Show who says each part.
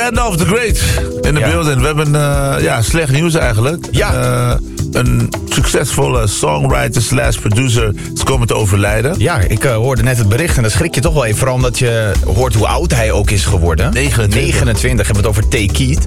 Speaker 1: Gandalf the Great in de building. We hebben slecht nieuws eigenlijk.
Speaker 2: Ja.
Speaker 1: Een succesvolle songwriter / producer is komen te overlijden.
Speaker 2: Ja, ik hoorde net het bericht en dan schrik je toch wel even. Vooral omdat je hoort hoe oud hij ook is geworden.
Speaker 1: 29.
Speaker 2: 29, hebben we het over Tay Keith.